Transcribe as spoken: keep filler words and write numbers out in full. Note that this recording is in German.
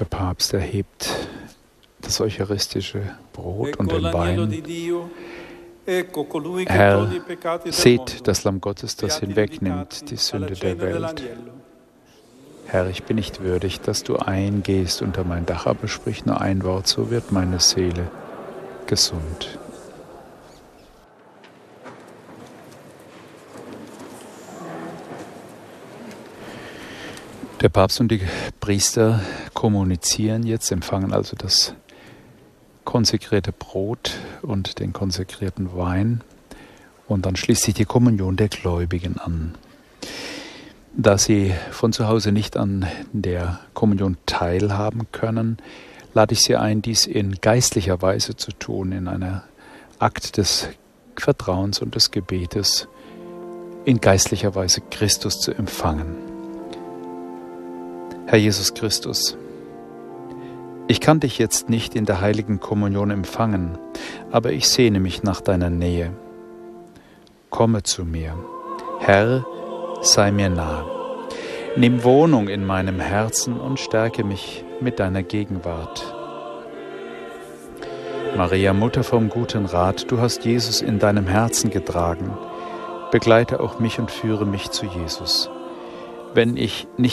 Der Papst erhebt das eucharistische Brot und den Wein. Herr, seht das Lamm Gottes, das hinwegnimmt die Sünde der Welt. Herr, ich bin nicht würdig, dass du eingehst unter mein Dach, aber sprich nur ein Wort, so wird meine Seele gesund. Der Papst und die Priester kommunizieren jetzt, empfangen also das konsekrierte Brot und den konsekrierten Wein und dann schließt sich die Kommunion der Gläubigen an. Da sie von zu Hause nicht an der Kommunion teilhaben können, lade ich Sie ein, dies in geistlicher Weise zu tun, in einer Akt des Vertrauens und des Gebetes, in geistlicher Weise Christus zu empfangen. Herr Jesus Christus, ich kann dich jetzt nicht in der heiligen Kommunion empfangen, aber ich sehne mich nach deiner Nähe. Komme zu mir. Herr, sei mir nah. Nimm Wohnung in meinem Herzen und stärke mich mit deiner Gegenwart. Maria, Mutter vom guten Rat, du hast Jesus in deinem Herzen getragen. Begleite auch mich und führe mich zu Jesus. Wenn ich nicht